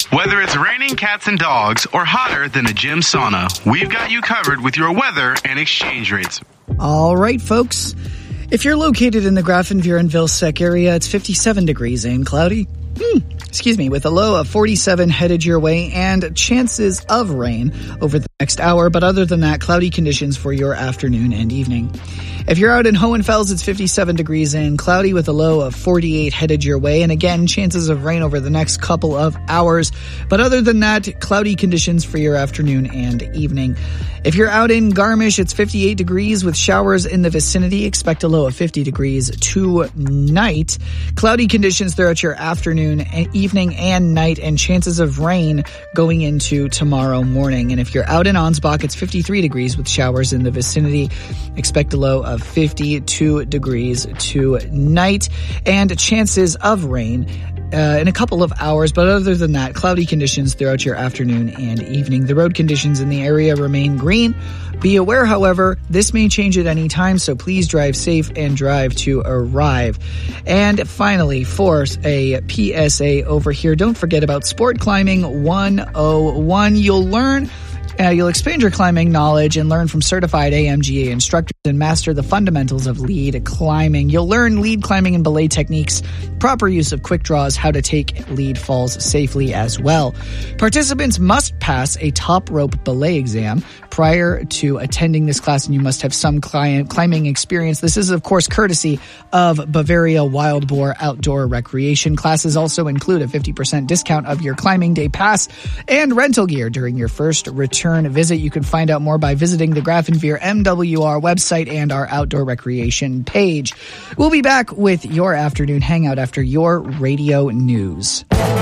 Whether it's raining cats and dogs or hotter than a gym sauna, we've got you covered with your weather and exchange rates. All right, folks. If you're located in the Grafenwehr and Vilseck area, it's 57 degrees and cloudy. With a low of 47 headed your way and chances of rain over the next hour. But other than that, cloudy conditions for your afternoon and evening. If you're out in Hohenfels, it's 57 degrees and cloudy with a low of 48 headed your way. And again, chances of rain over the next couple of hours. But other than that, cloudy conditions for your afternoon and evening. If you're out in Garmisch, it's 58 degrees with showers in the vicinity. Expect a low of 50 degrees tonight. Cloudy conditions throughout your afternoon, evening, and night, and chances of rain going into tomorrow morning. And if you're out in Ansbach, it's 53 degrees with showers in the vicinity. Expect a low of 52 degrees tonight, and chances of rain in a couple of hours. But other than that, cloudy conditions throughout your afternoon and evening. The road conditions in the area remain green. Be aware, however, this may change at any time, so please drive safe and drive to arrive. And finally, for a PSA over here, don't forget about Sport Climbing 101. You'll expand your climbing knowledge and learn from certified AMGA instructors and master the fundamentals of lead climbing. You'll learn lead climbing and belay techniques, proper use of quick draws, how to take lead falls safely as well. Participants must pass a top rope belay exam prior to attending this class, and you must have some climbing experience. This is, of course, courtesy of Bavaria Wild Boar Outdoor Recreation. Classes also include a 50% discount of your climbing day pass and rental gear during your first return visit. You can find out more by visiting the Grafenwehr MWR website and our outdoor recreation page. We'll be back with your afternoon hangout after your radio news.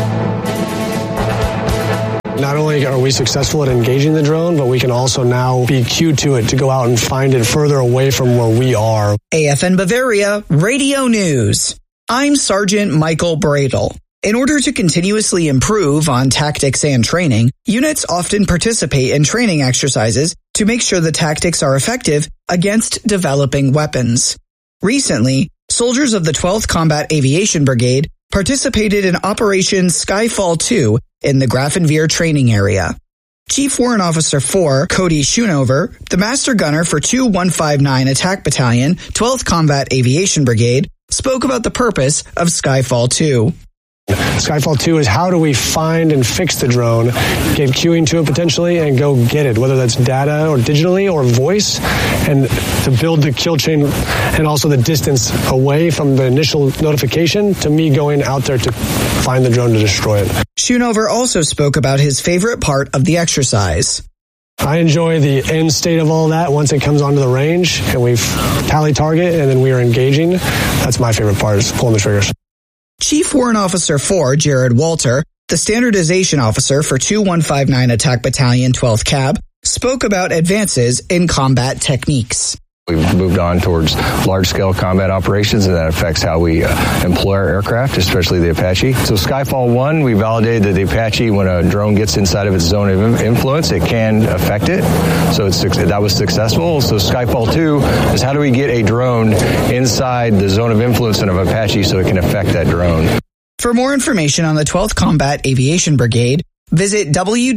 Not only are we successful at engaging the drone, but we can also now be cued to it to go out and find it further away from where we are. AFN Bavaria Radio News. I'm Sergeant Michael Bradle. In order to continuously improve on tactics and training, units often participate in training exercises to make sure the tactics are effective against developing weapons. Recently, soldiers of the 12th Combat Aviation Brigade participated in Operation Skyfall 2 in the Grafenwehr training area. Chief Warrant Officer 4, Cody Schoonover, the Master Gunner for 2159 Attack Battalion, 12th Combat Aviation Brigade, spoke about the purpose of Skyfall 2. Skyfall 2 is how do we find and fix the drone, get queuing to it potentially, and go get it, whether that's data or digitally or voice, and to build the kill chain and also the distance away from the initial notification to me going out there to find the drone to destroy it. Schoonover also spoke about his favorite part of the exercise. I enjoy the end state of all that once it comes onto the range and we've tally target and then we are engaging. That's my favorite part, is pulling the triggers. Chief Warrant Officer 4, Jared Walter, the Standardization Officer for 2159 Attack Battalion 12th Cab, spoke about advances in combat techniques. We've moved on towards large-scale combat operations, and that affects how we employ our aircraft, especially the Apache. So Skyfall 1, we validated that the Apache, when a drone gets inside of its zone of influence, it can affect it. So that was successful. So Skyfall 2 is how do we get a drone inside the zone of influence of Apache so it can affect that drone. For more information on the 12th Combat Aviation Brigade, visit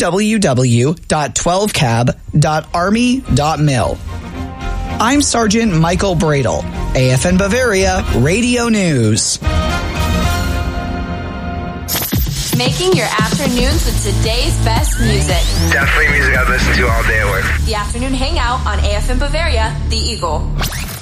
www.12cab.army.mil. I'm Sergeant Michael Bradle, AFN Bavaria Radio News. Making your afternoons with today's best music. Definitely music I've listened to all day at work. The Afternoon Hangout on AFN Bavaria, The Eagle.